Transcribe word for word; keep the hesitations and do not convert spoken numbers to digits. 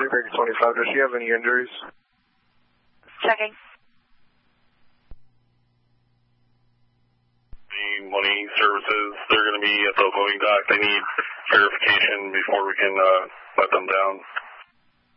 Breaker twenty-five, does she have any injuries? Checking. The money services, they're going to be at the loading dock. They need verification before we can uh, let them down.